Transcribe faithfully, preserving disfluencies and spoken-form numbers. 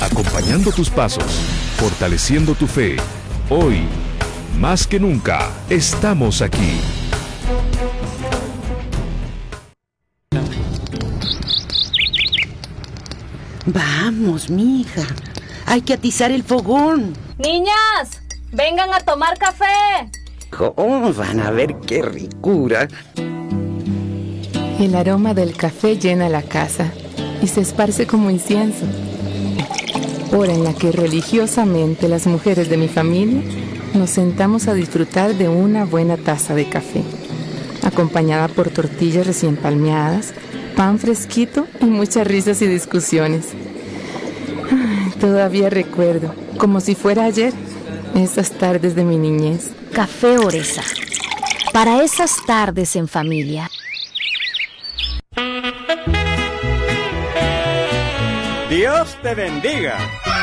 acompañando tus pasos, fortaleciendo tu fe. Hoy, más que nunca, estamos aquí. Vamos, mija. Hay que atizar el fogón. Niñas, vengan a tomar café. Oh, van a ver qué ricura. El aroma del café llena la casa y se esparce como incienso. Hora en la que religiosamente las mujeres de mi familia nos sentamos a disfrutar de una buena taza de café, acompañada por tortillas recién palmeadas, pan fresquito y muchas risas y discusiones. Ay, todavía recuerdo, como si fuera ayer, esas tardes de mi niñez. Café Oresa, para esas tardes en familia. Dios te bendiga.